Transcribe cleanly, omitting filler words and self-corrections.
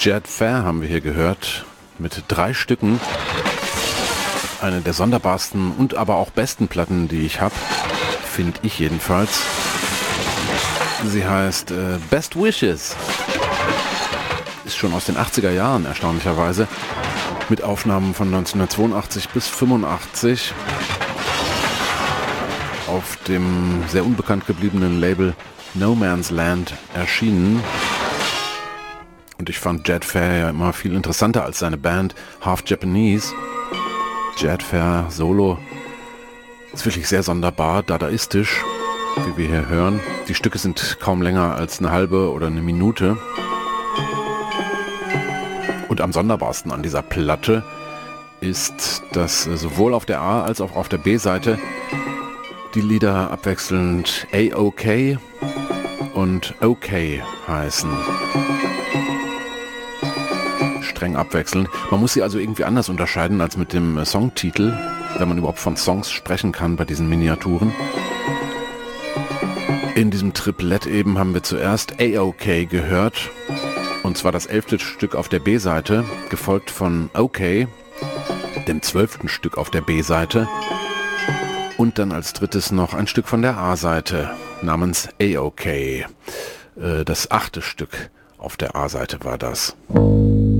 Jed Fair haben wir hier gehört, mit 3 Stücken. Eine der sonderbarsten und aber auch besten Platten, die ich habe, finde ich jedenfalls. Sie heißt Best Wishes. Ist schon aus den 80er Jahren, erstaunlicherweise. Mit Aufnahmen von 1982 bis 85. Auf dem sehr unbekannt gebliebenen Label No Man's Land erschienen. Und ich fand Jed Fair ja immer viel interessanter als seine Band Half Japanese. Jed Fair Solo ist wirklich sehr sonderbar, dadaistisch, wie wir hier hören. Die Stücke sind kaum länger als eine halbe oder eine Minute. Und am sonderbarsten an dieser Platte ist, dass sowohl auf der A- als auch auf der B-Seite die Lieder abwechselnd A-OK und OK heißen. Streng abwechselnd. Man muss sie also irgendwie anders unterscheiden als mit dem Songtitel, wenn man überhaupt von Songs sprechen kann bei diesen Miniaturen. In diesem Triplett eben haben wir zuerst A-OK gehört, und zwar das 11. Stück auf der B-Seite, gefolgt von OK, dem 12. Stück auf der B-Seite, und dann als drittes noch ein Stück von der A-Seite namens A-OK. Das 8. Stück auf der A-Seite war das.